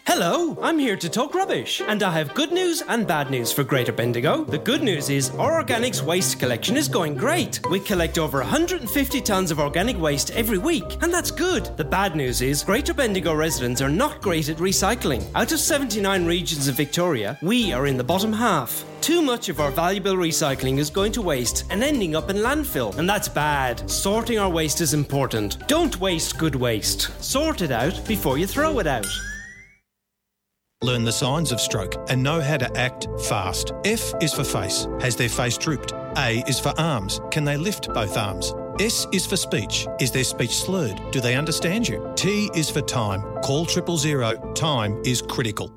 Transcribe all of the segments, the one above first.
Hello, I'm here to talk rubbish, and I have good news and bad news for Greater Bendigo. The good news is our organics waste collection is going great. We collect over 150 tonnes of organic waste every week, and that's good. The bad news is Greater Bendigo residents are not great at recycling. Out of 79 regions of Victoria, we are in the bottom half. Too much of our valuable recycling is going to waste and ending up in landfill, and that's bad. Sorting our waste is important. Don't waste good waste. Sort it out before you throw it out. Learn the signs of stroke and know how to act fast. F is for face. Has their face drooped? A is for arms. Can they lift both arms? S is for speech. Is their speech slurred? Do they understand you? T is for time. Call 000. Time is critical.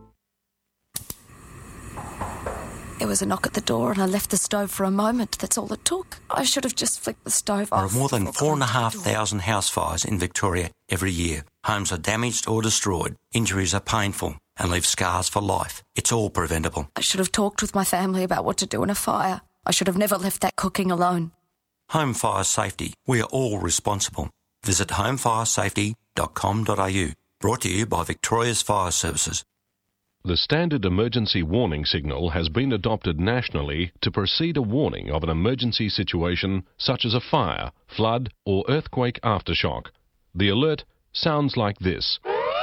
There was a knock at the door and I left the stove for a moment. That's all it took. I should have just flicked the stove off. There are more than 4,500 house fires in Victoria every year. Homes are damaged or destroyed. Injuries are painful and leave scars for life. It's all preventable. I should have talked with my family about what to do in a fire. I should have never left that cooking alone. Home fire safety. We are all responsible. Visit homefiresafety.com.au. Brought to you by Victoria's Fire Services. The standard emergency warning signal has been adopted nationally to precede a warning of an emergency situation such as a fire, flood or earthquake aftershock. The alert sounds like this.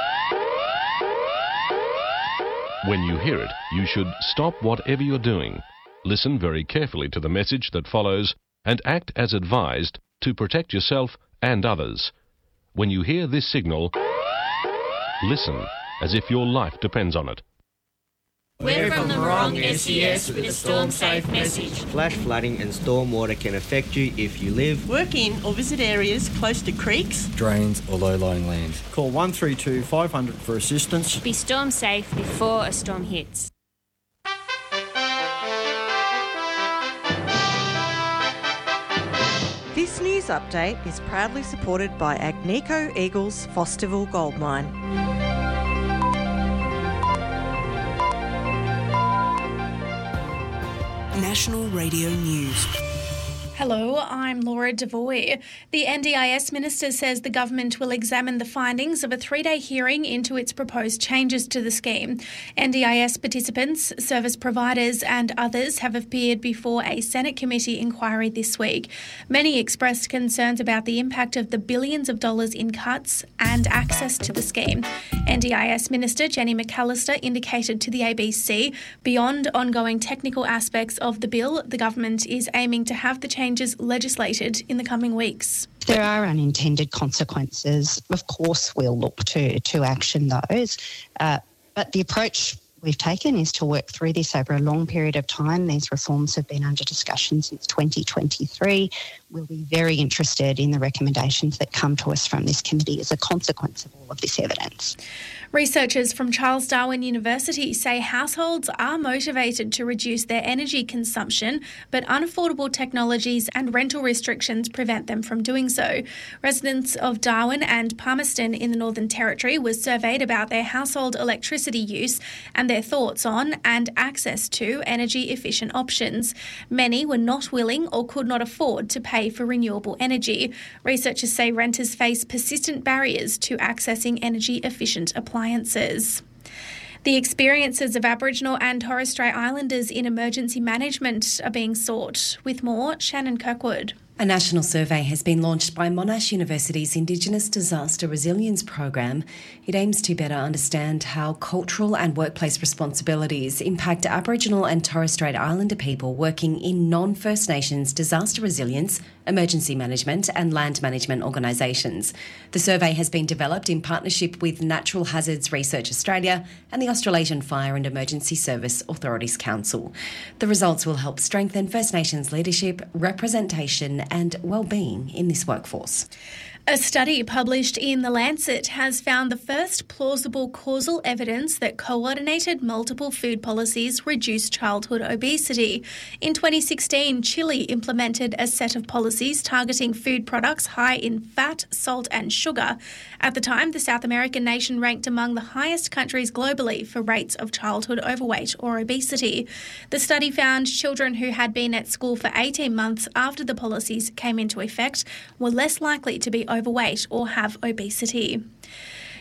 When you hear it, you should stop whatever you're doing, listen very carefully to the message that follows, and act as advised to protect yourself and others. When you hear this signal, listen as if your life depends on it. We're from the Morong SES with a Storm Safe message. Flash flooding and storm water can affect you if you live, work in or visit areas close to creeks, drains or low-lying land. Call 132 500 for assistance. Be storm safe before a storm hits. This news update is proudly supported by Agnico Eagles Fosterville Gold Mine. National Radio News. Hello, I'm Laura Devoy. The NDIS Minister says the government will examine the findings of a 3-day hearing into its proposed changes to the scheme. NDIS participants, service providers and others have appeared before a Senate committee inquiry this week. Many expressed concerns about the impact of the billions of dollars in cuts and access to the scheme. NDIS Minister Jenny McAllister indicated to the ABC, beyond ongoing technical aspects of the bill, the government is aiming to have the changes legislated in the coming weeks. There are unintended consequences. Of course, we'll look to action those. But the approach we've taken is to work through this over a long period of time. These reforms have been under discussion since 2023. We'll be very interested in the recommendations that come to us from this committee as a consequence of all of this evidence. Researchers from Charles Darwin University say households are motivated to reduce their energy consumption, but unaffordable technologies and rental restrictions prevent them from doing so. Residents of Darwin and Palmerston in the Northern Territory were surveyed about their household electricity use and their thoughts on and access to energy-efficient options. Many were not willing or could not afford to pay for renewable energy. Researchers say renters face persistent barriers to accessing energy-efficient appliances. The experiences of Aboriginal and Torres Strait Islanders in emergency management are being sought. With more, Shannon Kirkwood. A national survey has been launched by Monash University's Indigenous Disaster Resilience Program. It aims to better understand how cultural and workplace responsibilities impact Aboriginal and Torres Strait Islander people working in non-First Nations disaster resilience, emergency management and land management organisations. The survey has been developed in partnership with Natural Hazards Research Australia and the Australasian Fire and Emergency Service Authorities Council. The results will help strengthen First Nations leadership, representation and well-being in this workforce. A study published in The Lancet has found the first plausible causal evidence that coordinated multiple food policies reduce childhood obesity. In 2016, Chile implemented a set of policies targeting food products high in fat, salt and sugar. At the time, the South American nation ranked among the highest countries globally for rates of childhood overweight or obesity. The study found children who had been at school for 18 months after the policies came into effect were less likely to be overweight or have obesity.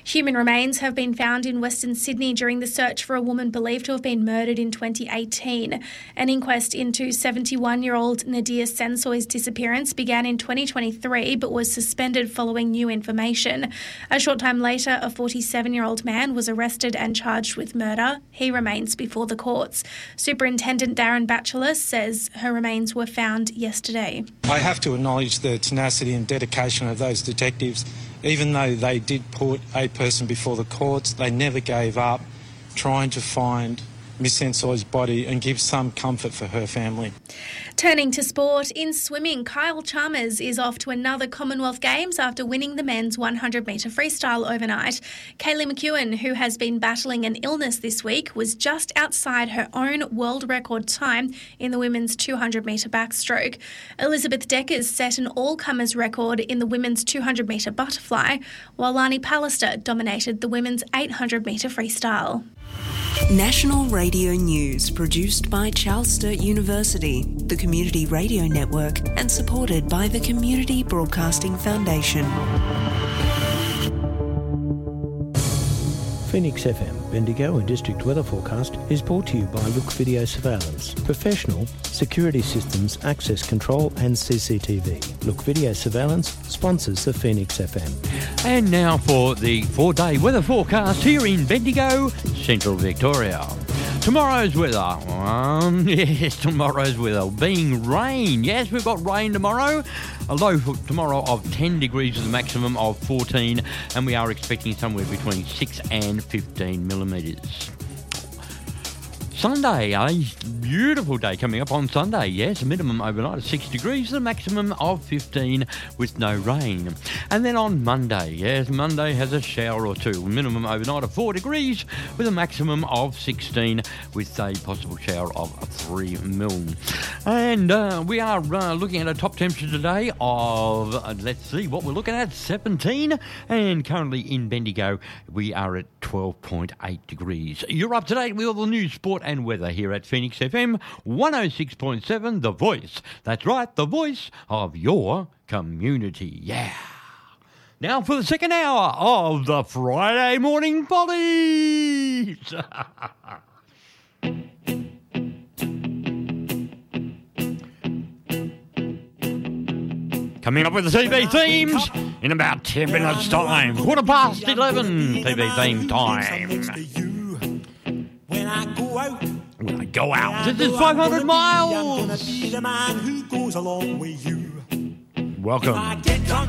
Human remains have been found in Western Sydney during the search for a woman believed to have been murdered in 2018. An inquest into 71-year-old Nadia Sensoy's disappearance began in 2023 but was suspended following new information. A short time later, a 47-year-old man was arrested and charged with murder. He remains before the courts. Superintendent Darren Batchelor says her remains were found yesterday. I have to acknowledge the tenacity and dedication of those detectives. Even though they did put a person before the courts, they never gave up trying to find Miss Sensoy's body and give some comfort for her family. Turning to sport, in swimming, Kyle Chalmers is off to another Commonwealth Games after winning the men's 100-metre freestyle overnight. Kaylee McEwen, who has been battling an illness this week, was just outside her own world record time in the women's 200-metre backstroke. Elizabeth Deckers set an all-comers record in the women's 200-metre butterfly, while Lani Pallister dominated the women's 800-metre freestyle. National Radio News, produced by Charles Sturt University, the Community Radio Network, and supported by the Community Broadcasting Foundation. Phoenix FM, Bendigo and District Weather Forecast is brought to you by Look Video Surveillance. Professional security systems, access control and CCTV. Look Video Surveillance sponsors the Phoenix FM. And now for the 4-day weather forecast here in Bendigo, Central Victoria. Tomorrow's weather, tomorrow's weather being rain. Yes, we've got rain tomorrow. A low for tomorrow of 10 degrees with a maximum of 14, and we are expecting somewhere between 6 and 15 millimetres. Sunday, a beautiful day coming up on Sunday, yes, a minimum overnight of 6 degrees, a maximum of 15 with no rain. And then on Monday, yes, Monday has a shower or two, minimum overnight of 4 degrees with a maximum of 16 with a possible shower of 3 mil. And we are looking at a top temperature today of, let's see what we're looking at, 17, and currently in Bendigo we are at 12.8 degrees. You're up to date with all the news, sport and weather here at Phoenix FM 106.7, The Voice. That's right, the voice of your community. Yeah. Now for the second hour of the Friday Morning Follies. Coming up with the TV themes in about 10 minutes' time. 11:15 TV theme time. When I go out, this is 500 miles. I'm gonna be the man who goes along with you. Welcome. If I get drunk